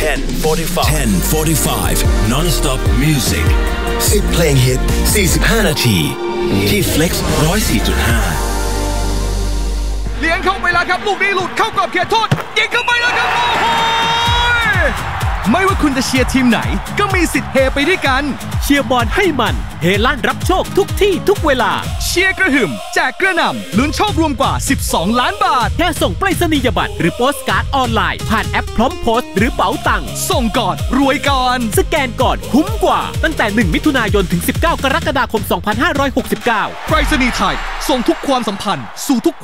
10:45 non-stop music 10 เพลงฮิต45 นาทีที่ Flex 104.5 เลี้ยงเข้าไปแล้วครับลูกนี้หลุดเข้ากรอบเขตโทษยิงเข้าไปแล้วครับโอ้โหไม่ว่าคุณจะเชียร์ทีมไหนก็มีสิทธิ์เฮไปด้วยกันเชียร์บอลให้มันเฮลั่นรับโชคทุกที่ทุกเวลาเชียร์กระหึ่มแจกกระหน่ำลุ้นโชครวมกว่า12 ล้านบาทแค่ส่งไปรษณียบัตรหรือโปสการ์ดออนไลน์ผ่านแอปพร้อมโพสต์หรือเป๋าตังค์ส่งก่อนรวยก่อนสแกนก่อนคุ้มกว่าตั้งแต่1มิถุนายนถึง19กรกฎาคม2569 ไปรษณีย์ไทยส่งทุกความสัมพันธ์สู่ทุก